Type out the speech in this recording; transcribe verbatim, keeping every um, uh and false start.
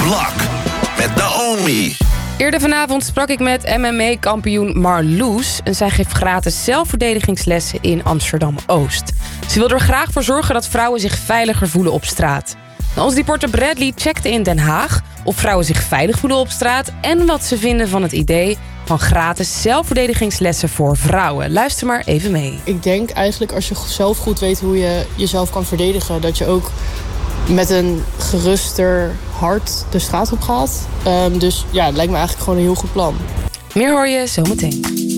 Luck met Naomi. Eerder vanavond sprak ik met M M A-kampioen Marloes. En zij geeft gratis zelfverdedigingslessen in Amsterdam-Oost. Ze wil er graag voor zorgen dat vrouwen zich veiliger voelen op straat. Onze reporter Bradley checkte in Den Haag of vrouwen zich veilig voelen op straat en wat ze vinden van het idee van gratis zelfverdedigingslessen voor vrouwen. Luister maar even mee. Ik denk eigenlijk als je zelf goed weet hoe je jezelf kan verdedigen, dat je ook met een geruster hart de straat op gaat. Um, dus ja, het lijkt me eigenlijk gewoon een heel goed plan. Meer hoor je zometeen.